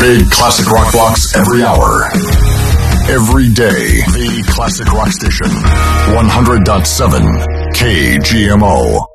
Big classic rock blocks every hour. Every day, the Classic Rock Station. 100.7 KGMO.